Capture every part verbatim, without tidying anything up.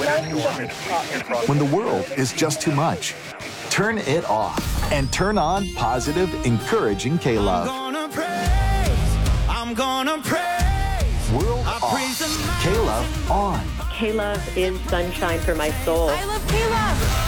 When the world is just too much, turn it off and turn on positive, encouraging K-Love. I'm gonna praise, I'm gonna praise. World off, K-Love on. K-Love is sunshine for my soul. I love K-Love.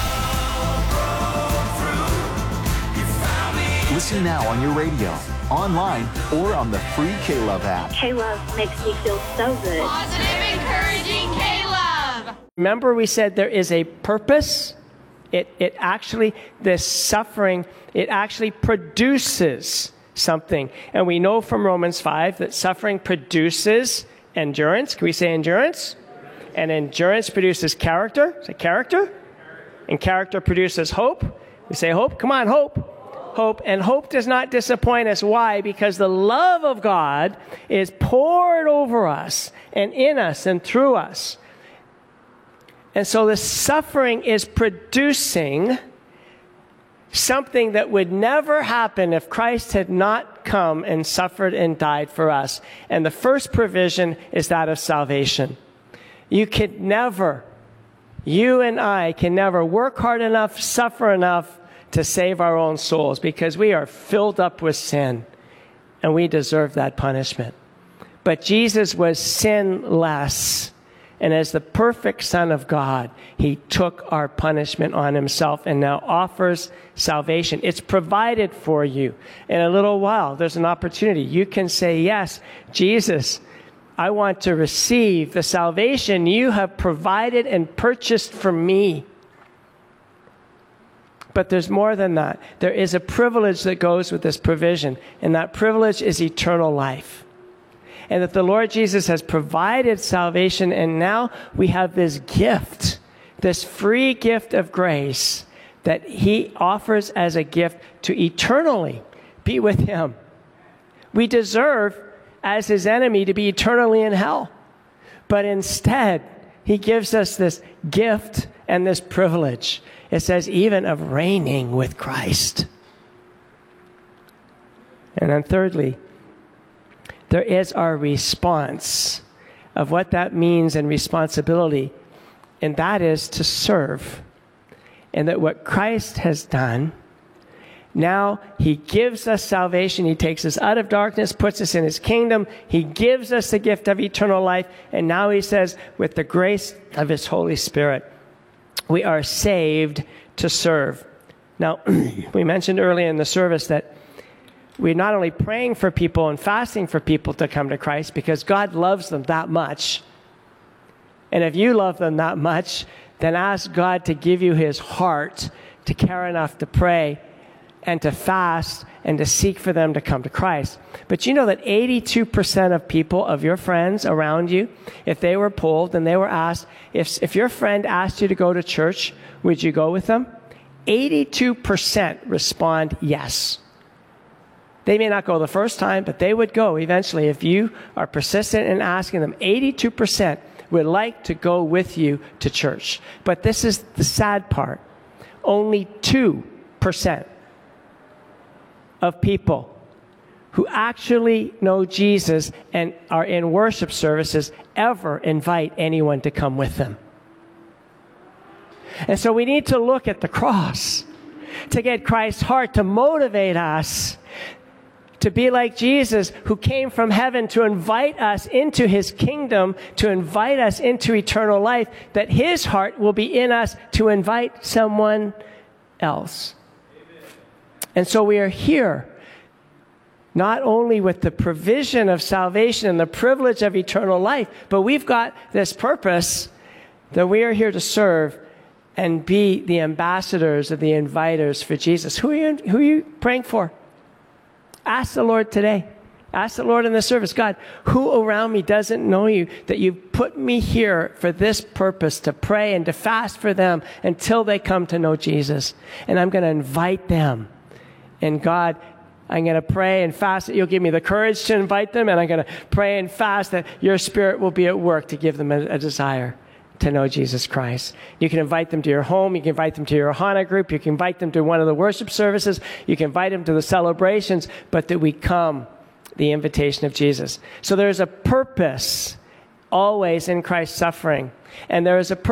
Listen now on your radio, online, or on the free K-Love app. K-Love makes me feel so good. Positive, encouraging K-Love. Remember we said there is a purpose? It, it actually, this suffering, it actually produces something. And we know from Romans five that suffering produces endurance. Can we say endurance? And endurance produces character. Say character. And character produces hope. We say hope. Come on, hope. Hope. And hope does not disappoint us. Why? Because the love of God is poured over us and in us and through us. And so the suffering is producing something that would never happen if Christ had not come and suffered and died for us. And the first provision is that of salvation. You can never, you and I can never work hard enough, suffer enough to save our own souls, because we are filled up with sin and we deserve that punishment. But Jesus was sinless. And as the perfect Son of God, he took our punishment on himself and now offers salvation. It's provided for you. In a little while, there's an opportunity. You can say, yes, Jesus, I want to receive the salvation you have provided and purchased for me. But there's more than that. There is a privilege that goes with this provision, and that privilege is eternal life. And that the Lord Jesus has provided salvation, and now we have this gift, this free gift of grace that he offers as a gift to eternally be with him. We deserve, as his enemy, to be eternally in hell. But instead, he gives us this gift and this privilege. It says even of reigning with Christ. And then thirdly, there is our response of what that means and responsibility, and that is to serve. And that what Christ has done, now he gives us salvation. He takes us out of darkness, puts us in his kingdom. He gives us the gift of eternal life. And now he says, with the grace of his Holy Spirit, we are saved to serve. Now, we mentioned earlier in the service that we're not only praying for people and fasting for people to come to Christ because God loves them that much. And if you love them that much, then ask God to give you his heart to care enough to pray and to fast and to seek for them to come to Christ. But you know that eighty-two percent of people, of your friends around you, if they were polled and they were asked, if, if your friend asked you to go to church, would you go with them? eighty-two percent respond yes. They may not go the first time, but they would go eventually. If you are persistent in asking them, eighty-two percent would like to go with you to church. But this is the sad part. Only two percent of people who actually know Jesus and are in worship services ever invite anyone to come with them. And so we need to look at the cross to get Christ's heart to motivate us to be like Jesus, who came from heaven to invite us into his kingdom, to invite us into eternal life, that his heart will be in us to invite someone else. Amen. And so we are here not only with the provision of salvation and the privilege of eternal life, but we've got this purpose that we are here to serve and be the ambassadors or the inviters for Jesus. Who are you, who are you praying for? Ask the Lord today. Ask the Lord in the service, God, who around me doesn't know you, that you've put me here for this purpose, to pray and to fast for them until they come to know Jesus. And I'm going to invite them. And God, I'm going to pray and fast that you'll give me the courage to invite them, and I'm going to pray and fast that your Spirit will be at work to give them a, a desire to know Jesus Christ. You can invite them to your home. You can invite them to your Hana group. You can invite them to one of the worship services. You can invite them to the celebrations, but that we come the invitation of Jesus. So there's a purpose always in Christ's suffering, and there is a purpose